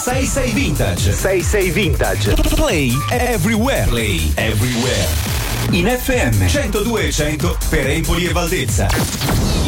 66 Vintage. 66 Vintage. Play everywhere. Play everywhere. In FM 102 e 100 per Empoli e Valdezza.